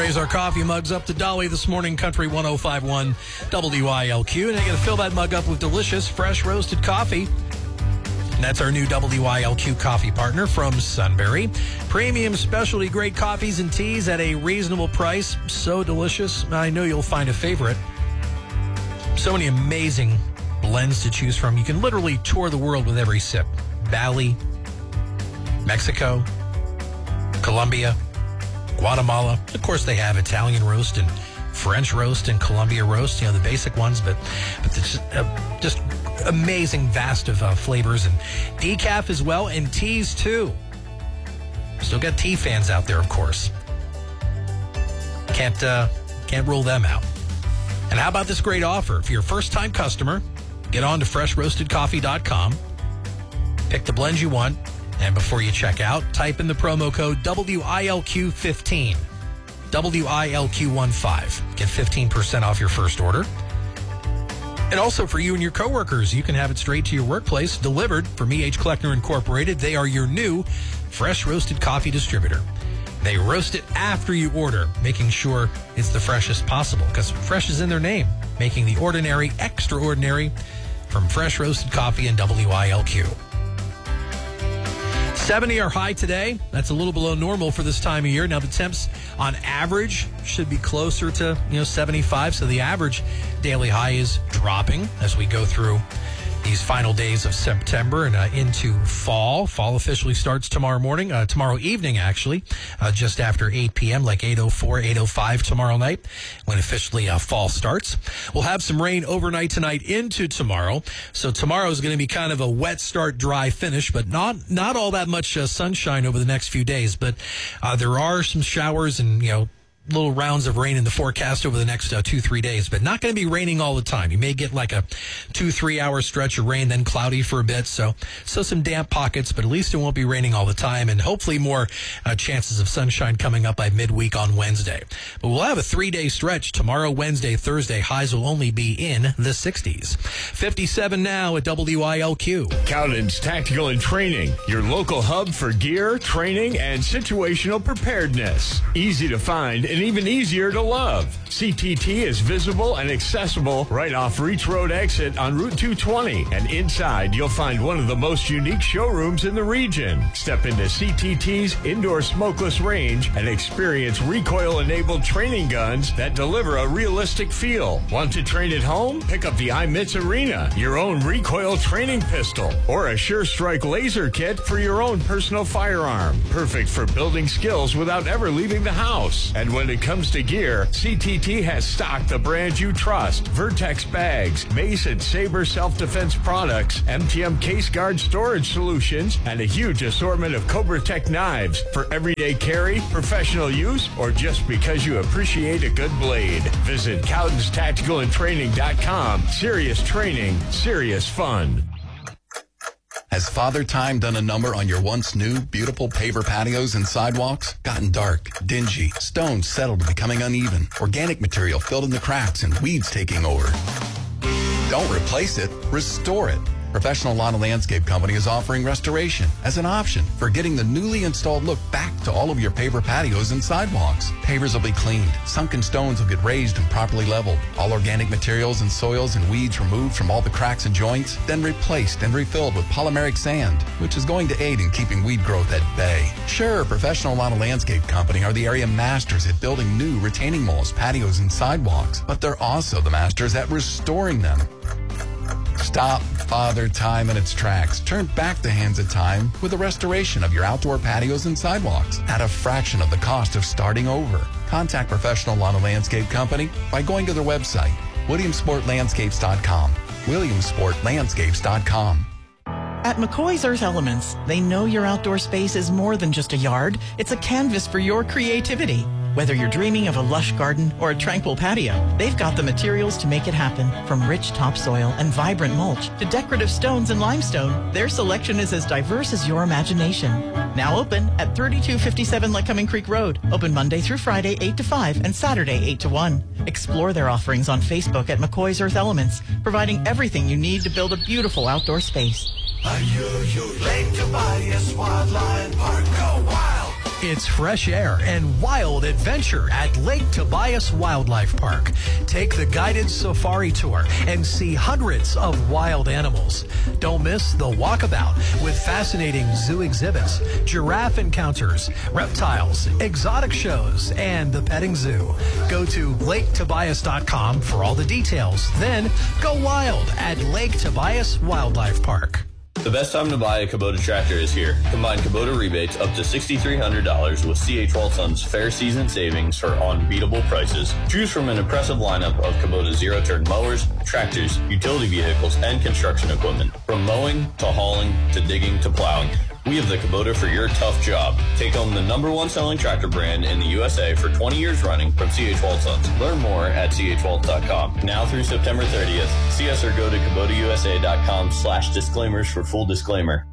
raise our coffee mugs up to Dolly this morning, Country 105.1 WILQ. And you're going to fill that mug up with delicious, fresh roasted coffee. And that's our new WILQ coffee partner from Sunbury. Premium specialty grade coffees and teas at a reasonable price. So delicious. I know you'll find a favorite. So many amazing blends to choose from. You can literally tour the world with every sip. Bali, Mexico, Colombia, Guatemala. Of course, they have Italian roast and French roast and Colombia roast, the basic ones, but just amazing vast of flavors, and decaf as well, and teas too. Still got tea fans out there, of course. Can't rule them out. And how about this great offer? If you're a first-time customer, get on to freshroastedcoffee.com, pick the blend you want, and before you check out, type in the promo code WILQ15. WILQ15. Get 15% off your first order. And also for you and your coworkers, you can have it straight to your workplace, delivered from E.H. Kleckner Incorporated. They are your new fresh roasted coffee distributor. They roast it after you order, making sure it's the freshest possible, because fresh is in their name, making the ordinary extraordinary from fresh roasted coffee and WILQ. 70 are high today. That's a little below normal for this time of year. Now, the temps on average should be closer to 75. So the average daily high is dropping as we go through these final days of September and into fall. Fall officially starts tomorrow evening, actually, just after 8 p.m., like 8:04, 8:05 tomorrow night, when officially fall starts. We'll have some rain overnight tonight into tomorrow. So tomorrow is going to be kind of a wet start, dry finish, but not all that much sunshine over the next few days. But there are some showers and, little rounds of rain in the forecast over the next 2-3 days, but not going to be raining all the time. You may get like a 2-3 hour stretch of rain, then cloudy for a bit. So some damp pockets, but at least it won't be raining all the time, and hopefully more chances of sunshine coming up by midweek on Wednesday. But we'll have a 3-day stretch tomorrow, Wednesday, Thursday. Highs will only be in the 60s. 57 now at WILQ. Cowden's Tactical and Training, your local hub for gear, training, and situational preparedness. Easy to find and even easier to love. CTT is visible and accessible right off Reach Road exit on Route 220. And inside, you'll find one of the most unique showrooms in the region. Step into CTT's indoor smokeless range and experience recoil-enabled training guns that deliver a realistic feel. Want to train at home? Pick up the iMITS Arena, your own recoil training pistol, or a Sure Strike laser kit for your own personal firearm. Perfect for building skills without ever leaving the house. And when it comes to gear, CTT has stocked the brands you trust. Vertex bags, Mace and Saber self-defense products, MTM case guard storage solutions, and a huge assortment of Cobra Tech knives for everyday carry, professional use, or just because you appreciate a good blade. Visit Cowden'sTacticalAndTraining.com. Serious training, serious fun. Has Father Time done a number on your once new, beautiful paver patios and sidewalks? Gotten dark, dingy, stones settled and becoming uneven, organic material filled in the cracks, and weeds taking over? Don't replace it, restore it. Professional Lawn and Landscape Company is offering restoration as an option for getting the newly installed look back to all of your paver patios and sidewalks. Pavers will be cleaned. Sunken stones will get raised and properly leveled. All organic materials and soils and weeds removed from all the cracks and joints, then replaced and refilled with polymeric sand, which is going to aid in keeping weed growth at bay. Sure, Professional Lawn and Landscape Company are the area masters at building new retaining walls, patios, and sidewalks, but they're also the masters at restoring them. Stop Father Time in its tracks. Turn back the hands of time with a restoration of your outdoor patios and sidewalks at a fraction of the cost of starting over. Contact Professional Lawn and Landscape Company by going to their website, WilliamsportLandscapes.com. WilliamsportLandscapes.com. At McCoy's Earth Elements, they know your outdoor space is more than just a yard. It's a canvas for your creativity. Whether you're dreaming of a lush garden or a tranquil patio, they've got the materials to make it happen. From rich topsoil and vibrant mulch to decorative stones and limestone, their selection is as diverse as your imagination. Now open at 3257 Lycoming Creek Road. Open Monday through Friday, 8 to 5, and Saturday, 8 to 1. Explore their offerings on Facebook at McCoy's Earth Elements, providing everything you need to build a beautiful outdoor space. Are you late to buy a Swan Lion Park? Go wild! It's fresh air and wild adventure at Lake Tobias Wildlife Park. Take the guided safari tour and see hundreds of wild animals. Don't miss the walkabout with fascinating zoo exhibits, giraffe encounters, reptiles, exotic shows, and the petting zoo. Go to LakeTobias.com for all the details. Then go wild at Lake Tobias Wildlife Park. The best time to buy a Kubota tractor is here. Combine Kubota rebates up to $6,300 with C.H. Walton's Fair Season Savings for unbeatable prices. Choose from an impressive lineup of Kubota zero-turn mowers, tractors, utility vehicles, and construction equipment. From mowing to hauling to digging to plowing, we have the Kubota for your tough job. Take home the #1 selling tractor brand in the USA for 20 years running from C.H. Walton's. Learn more at chwalt.com. Now through September 30th. See us or go to KubotaUSA.com/disclaimers for full disclaimer.